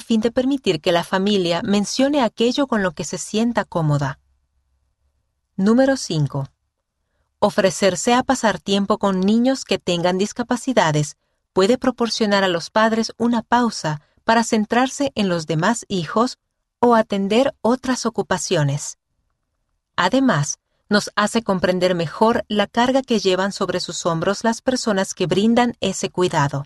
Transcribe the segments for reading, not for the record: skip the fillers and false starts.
fin de permitir que la familia mencione aquello con lo que se sienta cómoda. Número 5. Ofrecerse a pasar tiempo con niños que tengan discapacidades puede proporcionar a los padres una pausa para centrarse en los demás hijos o atender otras ocupaciones. Además, nos hace comprender mejor la carga que llevan sobre sus hombros las personas que brindan ese cuidado.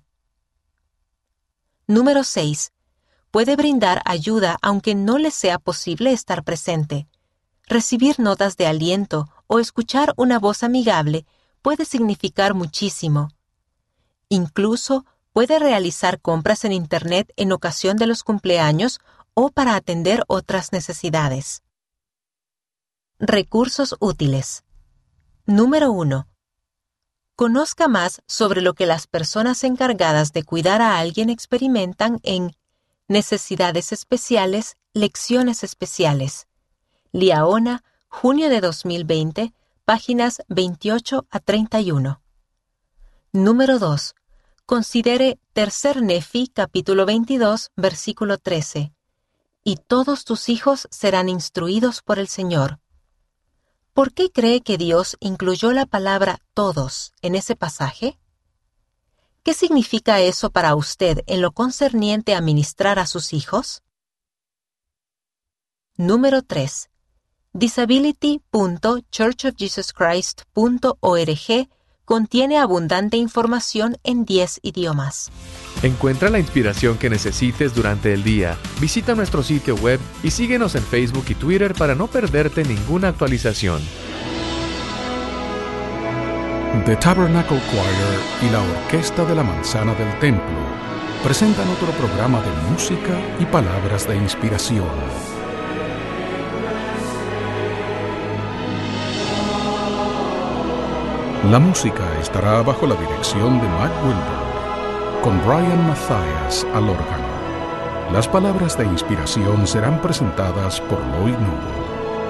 Número 6. Puede brindar ayuda aunque no les sea posible estar presente. Recibir notas de aliento o escuchar una voz amigable puede significar muchísimo. Incluso puede realizar compras en Internet en ocasión de los cumpleaños o para atender otras necesidades. Recursos útiles. Número 1. Conozca más sobre lo que las personas encargadas de cuidar a alguien experimentan en Necesidades Especiales, Lecciones Especiales. Liaona, junio de 2020, páginas 28 a 31. Número 2. Considere Tercer Nefi, capítulo 22, versículo 13. Y todos tus hijos serán instruidos por el Señor. ¿Por qué cree que Dios incluyó la palabra todos en ese pasaje? ¿Qué significa eso para usted en lo concerniente a ministrar a sus hijos? Número 3. Disability.churchofjesuschrist.org contiene abundante información en 10 idiomas. Encuentra la inspiración que necesites durante el día. Visita nuestro sitio web y síguenos en Facebook y Twitter para no perderte ninguna actualización. The Tabernacle Choir y la Orquesta de la Manzana del Templo presentan otro programa de música y palabras de inspiración. La música estará bajo la dirección de Matt Wilbur, con Brian Mathias al órgano. Las palabras de inspiración serán presentadas por Lloyd Noble.